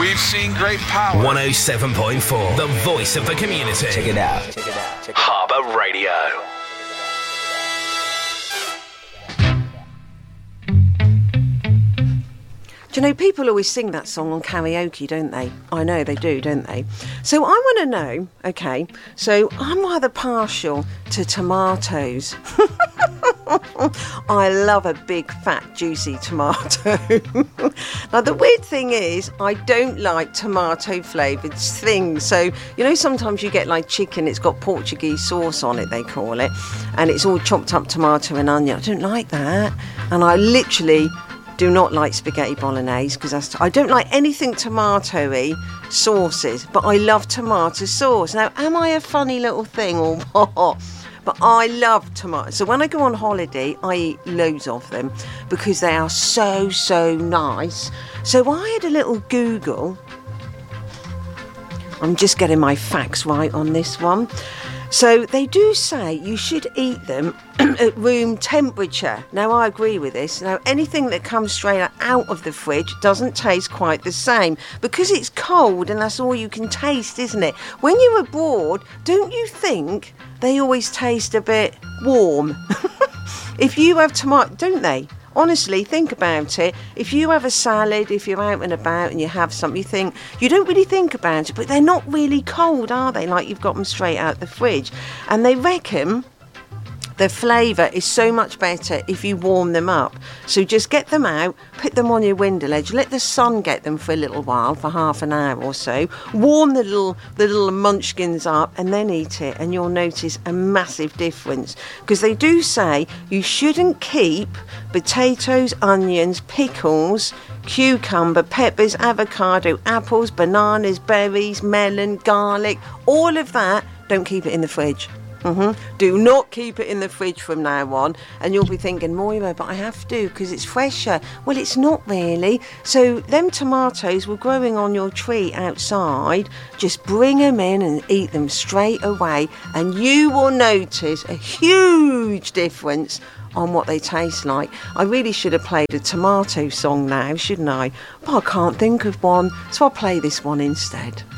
We've seen great power. 107.4, the voice of the community. Check it out. Harbour Radio. Do you know, people always sing that song on karaoke, don't they? I know they do, don't they? So I want to know, okay, so I'm rather partial to tomatoes. I love a big, fat, juicy tomato. Now, the weird thing is, I don't like tomato-flavoured things. So, you know, sometimes you get like chicken, it's got Portuguese sauce on it, they call it, and it's all chopped up tomato and onion. I don't like that. And I literally do not like spaghetti bolognese because I don't like anything tomatoey sauces, but I love tomato sauce. Now, am I a funny little thing or what? But I love tomatoes. So when I go on holiday, I eat loads of them because they are so, so nice. So I had a little Google. I'm just getting my facts right on this one. So they do say you should eat them at room temperature. Now, I agree with this. Now, anything that comes straight out of the fridge doesn't taste quite the same because it's cold and that's all you can taste, isn't it? When you're abroad, don't you think they always taste a bit warm? If you have tomato, don't they? Honestly, think about it. If you have a salad, if you're out and about and you have something, you don't really think about it, but they're not really cold, are they? Like you've got them straight out the fridge. And they reckon the flavour is so much better if you warm them up. So just get them out, put them on your window ledge, let the sun get them for a little while, for half an hour or so, warm the little munchkins up and then eat it, and you'll notice a massive difference. Because they do say you shouldn't keep potatoes, onions, pickles, cucumber, peppers, avocado, apples, bananas, berries, melon, garlic, all of that, don't keep it in the fridge. Do not keep it in the fridge from now on. And you'll be thinking, Moira, but I have to because it's fresher. Well, it's not really. So them tomatoes were growing on your tree outside. Just bring them in and eat them straight away. And you will notice a huge difference on what they taste like. I really should have played a tomato song now, shouldn't I? But I can't think of one, so I'll play this one instead.